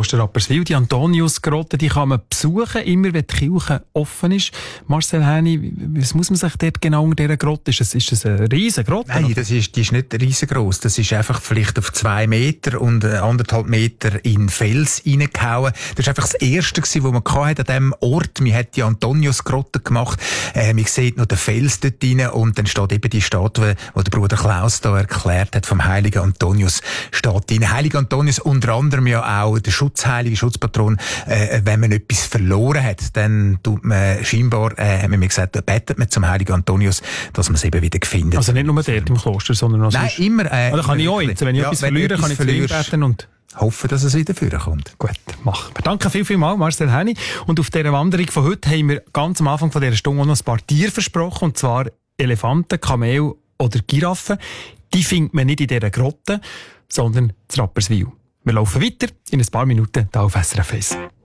Kloster Rapperswil. Die Antoniusgrotte, die kann man besuchen, immer wenn die Kirche offen ist. Marcel Häni, was muss man sich dort genau unter dieser Grotte? Ist das eine riesige Grotte? Nein, die ist nicht riesengroß. Das ist einfach vielleicht auf 2 Meter und 1,5 Meter in Fels reingehauen. Das war einfach das Erste, was man an diesem Ort. Man hat die Antoniusgrotte gemacht. Man sieht noch den Fels dort rein und dann steht eben die Statue, die der Bruder Klaus da erklärt hat, vom heiligen Antonius, steht drin. Heiliger Antonius, unter anderem ja auch der Schutzheilige, Schutzpatron. Wenn man etwas verloren hat, dann tut man scheinbar, haben wir mir gesagt, betet man zum heiligen Antonius, dass man es eben wieder findet. Also nicht nur dort im Kloster, sondern auch Nein, sonst. immer. Oder kann ich auch jetzt, wenn ich etwas verliere, kann ich zu ihm beten und hoffen, dass es wieder vorkommt. Gut, machen wir. Danke vielmals, Marcel Häni. Und auf dieser Wanderung von heute haben wir ganz am Anfang von dieser Stunde auch noch ein paar Tiere versprochen, und zwar Elefanten, Kamel oder Giraffen. Die findet man nicht in dieser Grotte, sondern in Rapperswil. Wir laufen weiter in ein paar Minuten hier auf SRF 1.